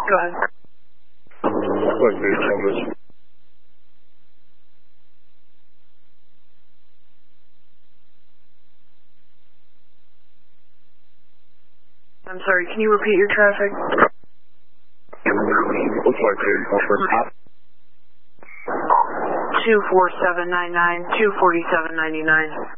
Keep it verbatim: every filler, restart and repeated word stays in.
Go ahead. Like they tell us. I'm sorry, can you repeat your traffic? Looks like they offer two four seven nine nine, two four seven nine nine.